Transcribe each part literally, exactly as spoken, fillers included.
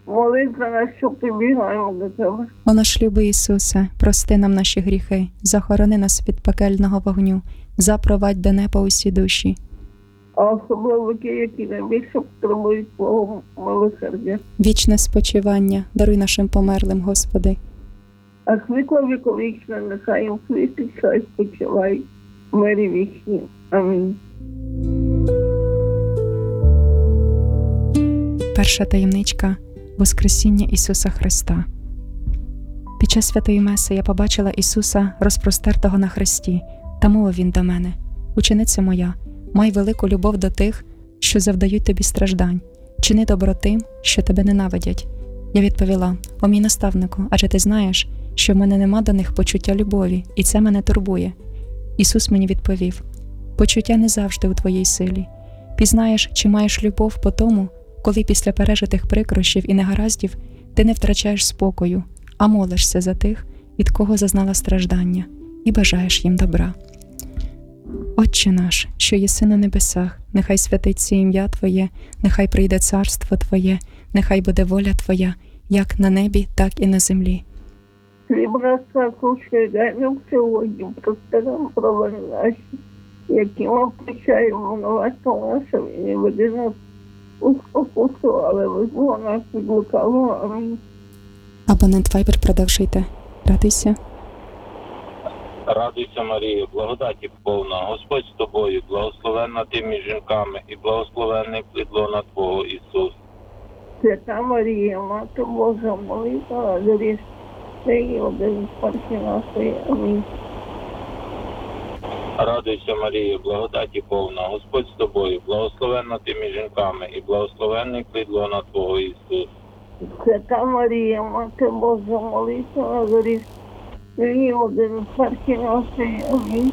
Молись за нас, щоб прибігаємо до тебе. О наш любий Ісусе, прости нам наші гріхи, захорони нас від пекельного вогню, запровадь до неба усі душі. А особливо ті, які найбільше потребують Твого милосердя. Вічне спочивання даруй нашим померлим, Господи. А світло віковічне нехай їм світиться і спочивай в мирі вічні. Амінь. Перша таємничка – Воскресіння Ісуса Христа. Під час святої Меси я побачила Ісуса, розпростертого на хресті, та мовив Він до мене: «Учениця моя, май велику любов до тих, що завдають тобі страждань. Чини добро тим, що тебе ненавидять». Я відповіла: «О мій наставнику, адже ти знаєш, що в мене нема до них почуття любові, і це мене турбує». Ісус мені відповів: «Почуття не завжди у твоїй силі. Пізнаєш, чи маєш любов по тому, коли після пережитих прикрощів і негараздів ти не втрачаєш спокою, а молишся за тих, від кого зазнала страждання, і бажаєш їм добра. Отче наш, що єси на небесах, нехай святиться ім'я Твоє, нехай прийде царство Твоє, нехай буде воля Твоя, як на небі, так і на землі». Хліб наш насущний дай нам сьогодні, прости нам провини наші, які ми прощаємо винуватцям нашим, і не веди нас у спокусу, але визволи нас від лукавого. Амінь. Абонент Viber, продовжуйте. Радуйся. Радуйся, Марія, благодаті повна, Господь з тобою, благословенна ти між жінками, і благословенний плід лона Твого, Ісус. Свята Марія, Мати Божа, молитва за гріх і один смерті нашої. Амінь. Радуйся, Марія, благодаті повна, Господь з тобою, благословенна ти між жінками, і благословенний плід лона Твого, Ісус. Свята Марія, Мати Божа, молитва за гріх і один смерті нашої. Амінь.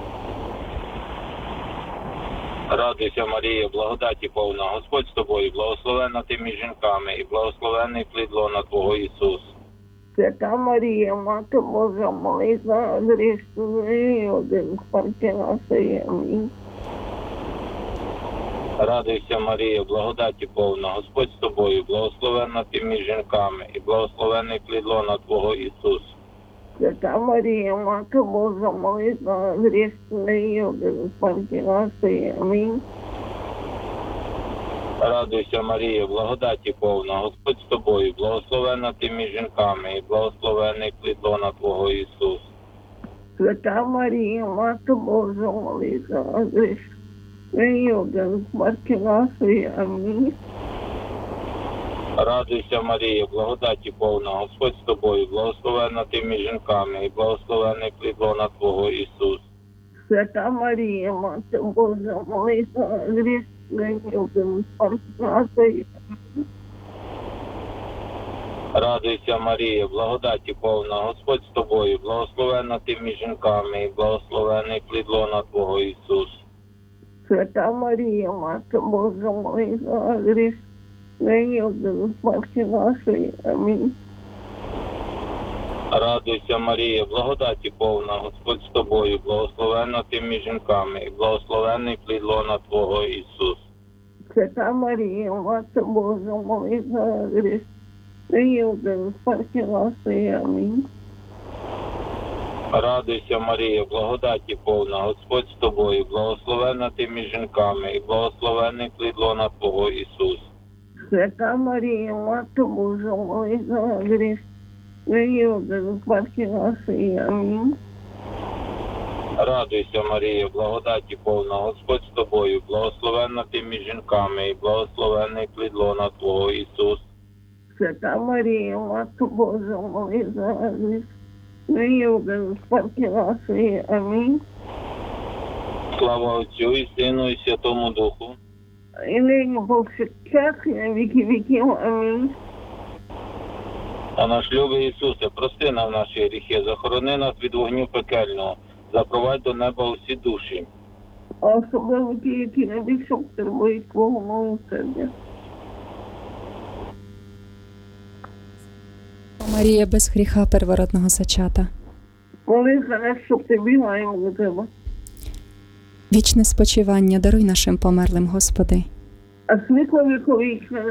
Радуйся, Марія, благодаті повна, Господь з тобою, благословенна ти між жінками, і благословенний плід лона Твого, Ісус. Свята Марія, Мати Божа, молитва за гріх і один смерті нашої. Амінь. Радуйся, Марія, благодаті повна, Господь з тобою, благословенна ти між жінками, і благословенний плід лона Твого, Ісус. Свята Марія, Мати Божа, молитва за гріх і один смерті нашої. Амінь. Радуйся, Марія, благодаті повна, Господь з тобою, благословенна ти між жінками, і благословенний плід лона Твого, Ісус. Свята Марія, Мати Божа, молитва за гріх і один смерті нашої. Амінь. Радуйся, Марія, благодаті повна, Господь з тобою, благословенна ти між жінками, і благословенний плід лона Твого, Ісус. Свята Марія, Мати Божа, молитва за гріх і один смерті нашої. Радуйся, Марія, благодаті повна, Господь з тобою, благословенна ти між жінками, і благословенний плід лона Твого, Ісус. Свята Марія, Мати Божа, молитва за гріх і один смерті нашої. Амінь. Радуйся, Марія, благодаті повна, Господь з тобою, благословенна ти між жінками, і благословенний плід лона Твого, Ісус. Свята Марія, Мати Божа, молитва за гріх і один смерті нашої. Амінь. Радуйся, Марія, благодаті повна, Господь з тобою, благословенна ти між жінками, і благословенний плід лона Твого, Ісус. Свята Марія, Мати Божа, молитва за гріх і один смерті нашої. Амінь. Радуйся, Марія, благодаті повна, Господь з тобою, благословенна ти між жінками, і благословенний плід лона Твого, Ісус. Свята Марія, Мати Божа, молитва за гріх і один смерті нашої. Амінь. Слава Отцю і Сину, і Святому Духу. І нині повсякчас, і на віки віків. Амінь. А наш любий Ісусе, прости нам наші гріхи, захорони нас від вогню пекельного, запровадь до неба усі душі. А особливо ті, які найбільше потребують Твого милосердя. Марія без гріха первородного зачата. Молись за нас, щоб прибігаємо до тебе. Вічне спочивання даруй нашим померлим, Господи. А світло віковічне